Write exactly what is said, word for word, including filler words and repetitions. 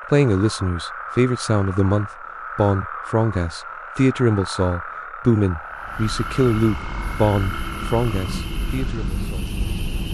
Playing a listener's favorite sound of the month, Bon, Frongas, Theatre Imbelsal, Boomin, Music Killer Loop, Bon, Frongas, Theatre Imbelsal.